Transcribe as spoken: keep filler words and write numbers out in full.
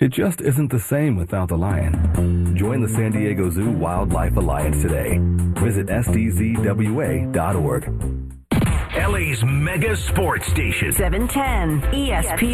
It just isn't the same without the lion. Join the San Diego Zoo Wildlife Alliance today. Visit S D Z W A dot org. L A's mega sports station. seven ten E S P N.